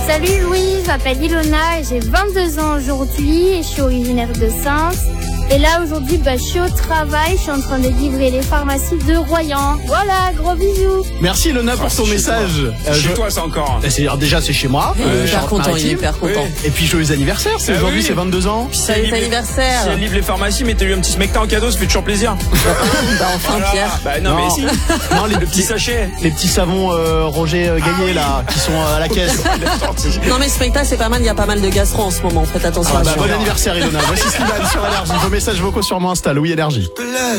Salut Louis, je m'appelle Ilona et j'ai 22 ans aujourd'hui et je suis originaire de Sens. Et là aujourd'hui, je suis au travail, je suis en train de livrer les pharmacies de Royan. Voilà, gros bisous. Merci Ilona pour ton message. Chez toi, c'est encore. Déjà c'est chez moi. Il est hyper content, il est hyper content. Et puis joyeux anniversaire, c'est aujourd'hui, c'est 22 ans. Joyeux anniversaire. Si elle livre les pharmacies, mettez-lui un petit smecta en cadeau, ça fait toujours plaisir. Bah enfin Voilà. Pierre. Bah non, mais si. Non, Le petit sachet. Les petits savons Roger Gaillet là, qui sont à la caisse. Non mais Specta c'est pas mal, il y a pas mal de gastro en ce moment, faites attention à ça. Bon anniversaire Ilona. Voici Slimane sur Énergie. Vos messages vocaux sur mon Insta, Louis Énergie.